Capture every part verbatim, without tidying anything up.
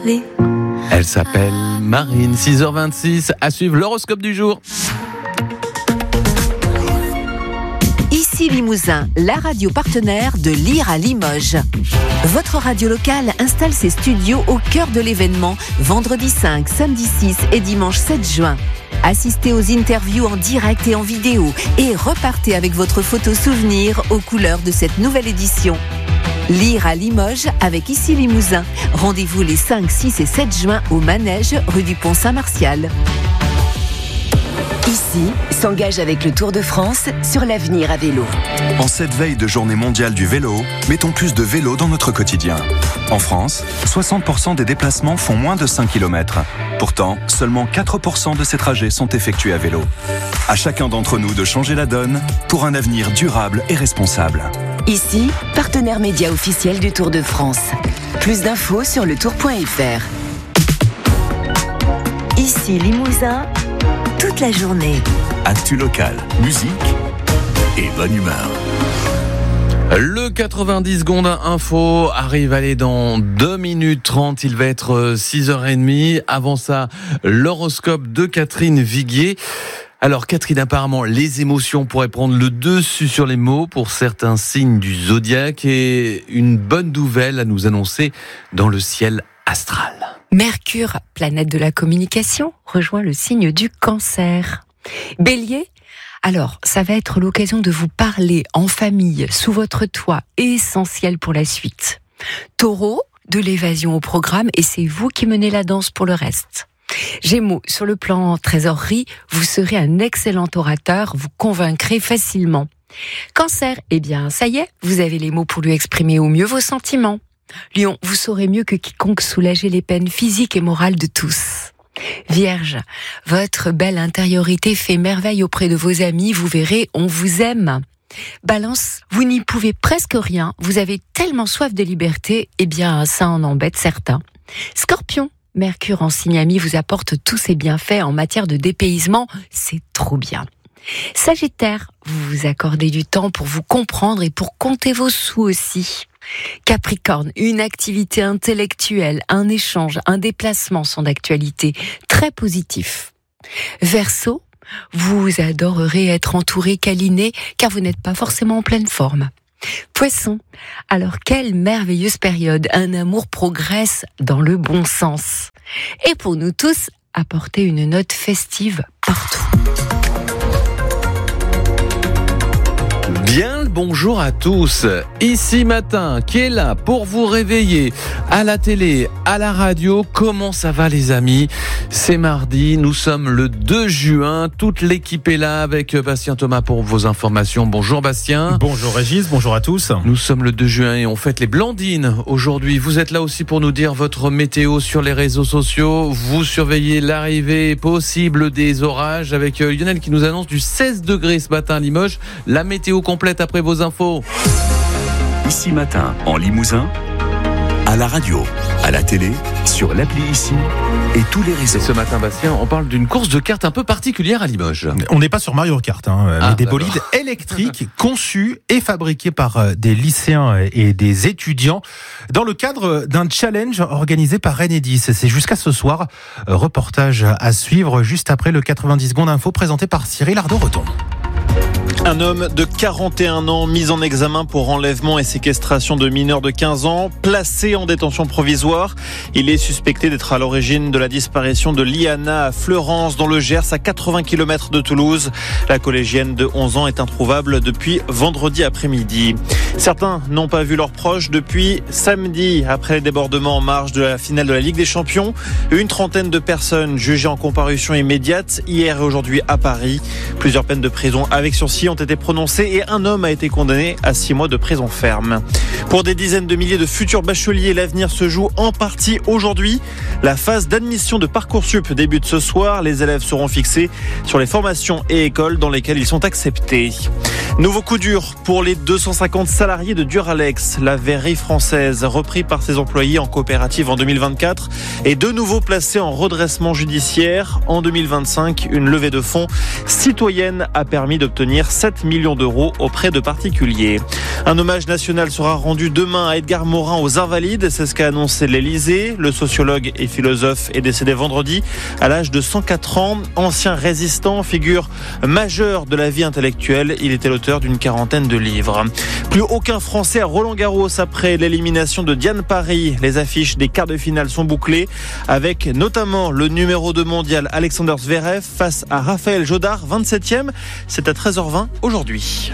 Elle s'appelle Marine, six heures vingt-six, à suivre l'horoscope du jour. Ici Limousin, la radio partenaire de Lire à Limoges. Votre radio locale installe ses studios au cœur de l'événement, vendredi cinq, samedi six et dimanche sept juin. Assistez aux interviews en direct et en vidéo et repartez avec votre photo souvenir aux couleurs de cette nouvelle édition. Lire à Limoges avec Ici Limousin. Rendez-vous les cinq, six et sept juin au Manège, rue du Pont Saint-Martial. Ici s'engage avec le Tour de France sur l'avenir à vélo. En cette veille de journée mondiale du vélo, mettons plus de vélo dans notre quotidien. En France, soixante pour cent des déplacements font moins de cinq kilomètres. Pourtant, seulement quatre pour cent de ces trajets sont effectués à vélo. À chacun d'entre nous de changer la donne pour un avenir durable et responsable. Ici, partenaire média officiel du Tour de France. Plus d'infos sur le tour point f r. Ici Limousin, toute la journée. Actu local, musique et bonne humeur. Le quatre-vingt-dix secondes info arrive allez, dans deux minutes trente, il va être six heures trente. Avant ça, l'horoscope de Catherine Viguier. Alors Catherine, apparemment, les émotions pourraient prendre le dessus sur les mots pour certains signes du zodiaque et une bonne nouvelle à nous annoncer dans le ciel astral. Mercure, planète de la communication, rejoint le signe du Cancer. Bélier, alors ça va être l'occasion de vous parler en famille, sous votre toit, essentiel pour la suite. Taureau, de l'évasion au programme et c'est vous qui menez la danse pour le reste. Gémeaux, sur le plan trésorerie, vous serez un excellent orateur, vous convaincrez facilement. Cancer, eh bien ça y est, vous avez les mots pour lui exprimer au mieux vos sentiments. Lion, vous saurez mieux que quiconque soulager les peines physiques et morales de tous. Vierge, votre belle intériorité fait merveille auprès de vos amis, vous verrez, on vous aime. Balance, vous n'y pouvez presque rien, vous avez tellement soif de liberté, eh bien ça en embête certains. Scorpion, Mercure en signe ami vous apporte tous ses bienfaits en matière de dépaysement, c'est trop bien. Sagittaire, vous vous accordez du temps pour vous comprendre et pour compter vos sous aussi. Capricorne, une activité intellectuelle, un échange, un déplacement sont d'actualité, très positif. Verseau, vous adorerez être entouré, câliné, car vous n'êtes pas forcément en pleine forme. Poisson, alors quelle merveilleuse période, un amour progresse dans le bon sens. Et pour nous tous, apportez une note festive partout. Bien le bonjour à tous. Ici Matin, qui est là pour vous réveiller à la télé, à la radio. Comment ça va les amis ? C'est mardi, nous sommes le deux juin. Toute l'équipe est là avec Bastien Thomas pour vos informations. Bonjour Bastien. Bonjour Régis, bonjour à tous. Nous sommes le deux juin et on fête les Blandines aujourd'hui. Vous êtes là aussi pour nous dire votre météo sur les réseaux sociaux. Vous surveillez l'arrivée possible des orages avec Lionel qui nous annonce du seize degrés ce matin à Limoges. La météo complète après vos infos. Ici Matin, en Limousin, à la radio, à la télé, sur l'appli Ici et tous les réseaux. Et ce matin, Bastien, on parle d'une course de cartes un peu particulière à Limoges. On n'est pas sur Mario Kart, hein, ah, mais des d'accord. bolides électriques conçus et fabriqués par des lycéens et des étudiants dans le cadre d'un challenge organisé par Enedis. C'est jusqu'à ce soir. Reportage à suivre juste après le quatre-vingt-dix secondes info présenté par Cyril Ardo-Reton. Un homme de quarante et un ans mis en examen pour enlèvement et séquestration de mineurs de quinze ans, placé en détention provisoire. Il est suspecté d'être à l'origine de la disparition de Liana à Fleurance dans le Gers à quatre-vingts kilomètres de Toulouse. La collégienne de onze ans est introuvable depuis vendredi après-midi. Certains n'ont pas vu leurs proches depuis samedi après les débordements en marge de la finale de la Ligue des Champions. Une trentaine de personnes jugées en comparution immédiate hier et aujourd'hui à Paris. Plusieurs peines de prison avec sursis ont été prononcées et un homme a été condamné à six mois de prison ferme. Pour des dizaines de milliers de futurs bacheliers, l'avenir se joue en partie aujourd'hui. La phase d'admission de Parcoursup débute ce soir. Les élèves seront fixés sur les formations et écoles dans lesquelles ils sont acceptés. Nouveau coup dur pour les deux cent cinquante salariés de Duralex. La verrerie française, repris par ses employés en coopérative en deux mille vingt-quatre, est de nouveau placée en redressement judiciaire. En deux mille vingt-cinq, une levée de fonds citoyenne a permis d'obtenir sept millions d'euros auprès de particuliers. Un hommage national sera rendu demain à Edgar Morin aux Invalides. C'est ce qu'a annoncé l'Élysée. Le sociologue et philosophe est décédé vendredi à l'âge de cent quatre ans. Ancien résistant, figure majeure de la vie intellectuelle. Il était l'auteur d'une quarantaine de livres. Plus aucun Français à Roland-Garros après l'élimination de Diane Parry. Les affiches des quarts de finale sont bouclées avec notamment le numéro deux mondial Alexander Zverev face à Raphaël Jodard, vingt-septième. C'est à treize heures vingt aujourd'hui.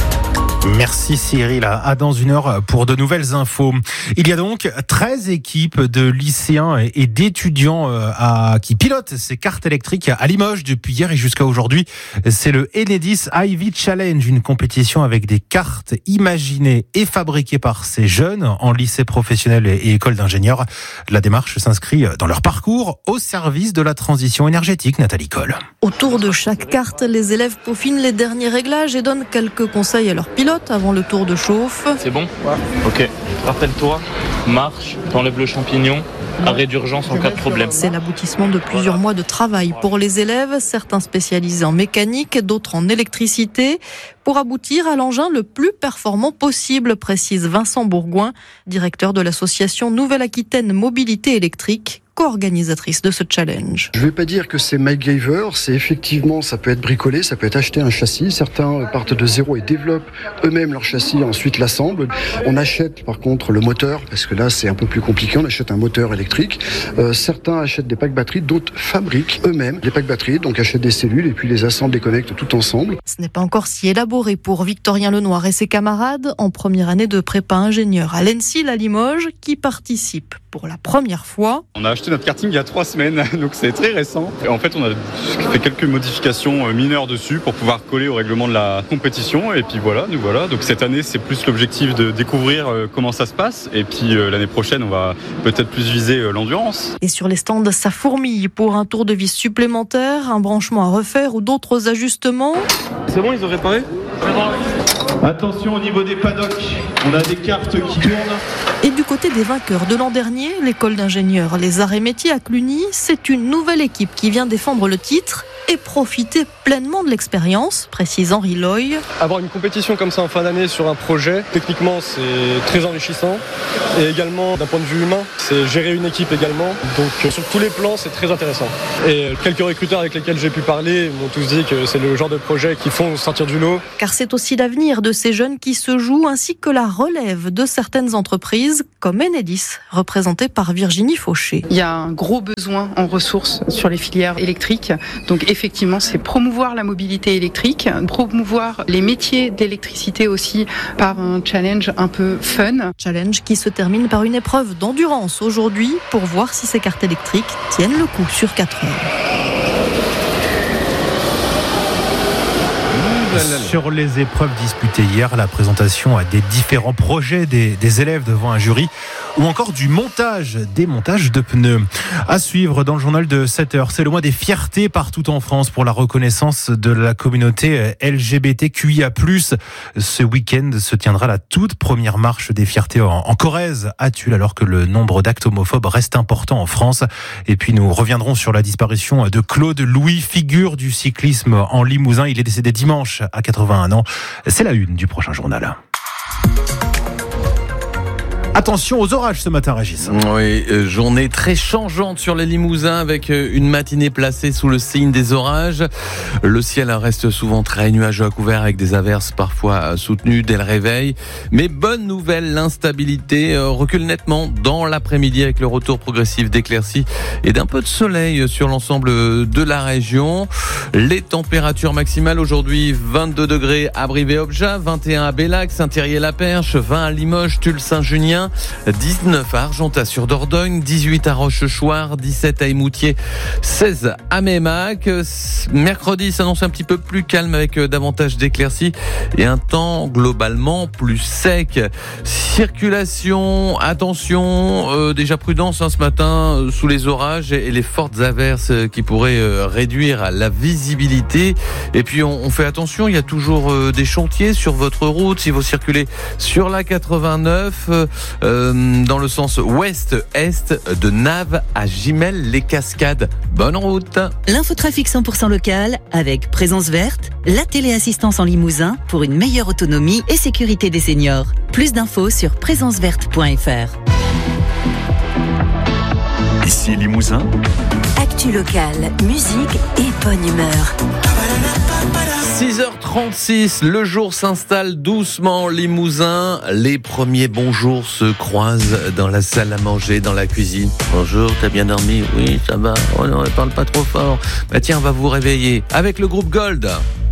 Merci Cyril. À dans une heure pour de nouvelles infos. Il y a donc treize équipes de lycéens et d'étudiants à, qui pilotent ces cartes électriques à Limoges depuis hier et jusqu'à aujourd'hui. C'est le Enedis I V Challenge, une compétition avec des cartes imaginées et fabriquées par ces jeunes en lycée professionnel et école d'ingénieurs. La démarche s'inscrit dans leur parcours au service de la transition énergétique. Nathalie Coll. Autour de chaque carte, les élèves peaufinent les derniers réglages et donnent quelques conseils à leurs pilotes avant le tour de chauffe. C'est bon ? Ouais. Ok. Rappelle-toi, marche, t'enlèves le champignon, arrêt d'urgence en cas de problème. C'est l'aboutissement de plusieurs mois de travail pour les élèves, certains spécialisés en mécanique, d'autres en électricité, pour aboutir à l'engin le plus performant possible, précise Vincent Bourgoin, directeur de l'association Nouvelle-Aquitaine Mobilité Électrique, co-organisatrice de ce challenge. Je ne vais pas dire que c'est MacGyver, c'est effectivement, ça peut être bricolé, ça peut être acheter un châssis. Certains partent de zéro et développent eux-mêmes leur châssis, ensuite l'assemblent. On achète par contre le moteur, parce que là c'est un peu plus compliqué, on achète un moteur électrique. Euh, certains achètent des packs batteries, d'autres fabriquent eux-mêmes des packs batteries, donc achètent des cellules et puis les assemblent, les connectent tout ensemble. Ce n'est pas encore si élaboré pour Victorien Lenoir et ses camarades en première année de prépa ingénieur à l'E N S I L à Limoges, qui participent pour la première fois. On a acheté notre karting il y a trois semaines, donc c'est très récent. Et en fait, on a fait quelques modifications mineures dessus pour pouvoir coller au règlement de la compétition. Et puis voilà, nous voilà. Donc cette année, c'est plus l'objectif de découvrir comment ça se passe. Et puis l'année prochaine, on va peut-être plus viser l'endurance. Et sur les stands, ça fourmille pour un tour de vis supplémentaire, un branchement à refaire ou d'autres ajustements. C'est bon, ils ont réparé ? Attention au niveau des paddocks, on a des cartes qui tournent. Et du côté des vainqueurs de l'an dernier, l'école d'ingénieurs Les Arts et Métiers à Cluny, c'est une nouvelle équipe qui vient défendre le titre et profiter pleinement de l'expérience, précise Henri Loy. Avoir une compétition comme ça en fin d'année sur un projet, techniquement c'est très enrichissant. Et également d'un point de vue humain, c'est gérer une équipe également. Donc sur tous les plans, c'est très intéressant. Et quelques recruteurs avec lesquels j'ai pu parler m'ont tous dit que c'est le genre de projet qui font sortir du lot. Car c'est aussi l'avenir de ces jeunes qui se jouent, ainsi que la relève de certaines entreprises, comme Enedis, représentée par Virginie Fauché. Il y a un gros besoin en ressources sur les filières électriques. Donc effectivement, c'est promouvoir la mobilité électrique, promouvoir les métiers d'électricité aussi par un challenge un peu fun. Challenge qui se termine par une épreuve d'endurance aujourd'hui pour voir si ces cartes électriques tiennent le coup sur quatre heures. Sur les épreuves disputées hier, la présentation des différents projets des, des élèves devant un jury ou encore du montage, des montages de pneus. À suivre dans le journal de sept heures, c'est le mois des fiertés partout en France pour la reconnaissance de la communauté L G B T Q I A plus. Ce week-end se tiendra la toute première marche des fiertés en, en Corrèze, à Tulle, alors que le nombre d'actes homophobes reste important en France. Et puis nous reviendrons sur la disparition de Claude Louis, figure du cyclisme en Limousin. Il est décédé dimanche à quatre-vingt-un ans. C'est la une du prochain journal. Attention aux orages ce matin, Régis. Oui, euh, journée très changeante sur les Limousins avec euh, une matinée placée sous le signe des orages. Le ciel reste souvent très nuageux à couvert avec des averses parfois soutenues dès le réveil. Mais bonne nouvelle, l'instabilité euh, recule nettement dans l'après-midi avec le retour progressif d'éclaircies et d'un peu de soleil sur l'ensemble de la région. Les températures maximales aujourd'hui, vingt-deux degrés à Brive-et-Obja, vingt et un à Bellac, Saint-Thierry-et-la-Perche, vingt à Limoges, Tulle, Saint-Junien. Amiens, dix-neuf à Argentat-sur-Dordogne, dix-huit à Rochechouart, dix-sept à Émoutier, seize à Meymac. Mercredi s'annonce un petit peu plus calme avec davantage d'éclaircies et un temps globalement plus sec. Circulation, attention, euh, déjà prudence hein, ce matin euh, sous les orages et les fortes averses euh, qui pourraient euh, réduire la visibilité. Et puis on, on fait attention, il y a toujours euh, des chantiers sur votre route. Si vous circulez sur la quatre-vingt-neuf euh, euh, dans le sens ouest-est de Naves à Gimel-les-Cascades. Bonne route. L'infotrafic cent pour cent local avec Présence Verte, la téléassistance en Limousin pour une meilleure autonomie et sécurité des seniors. Plus d'infos sur présence verte point f r. Ici Limousin. Actu locale, musique et bonne humeur. six heures trente-six, le jour s'installe doucement en Limousin. Les premiers bonjours se croisent dans la salle à manger, dans la cuisine. Bonjour, t'as bien dormi? Oui, ça va. Oh non, ne parle pas trop fort. Bah tiens, on va vous réveiller avec le groupe Gold.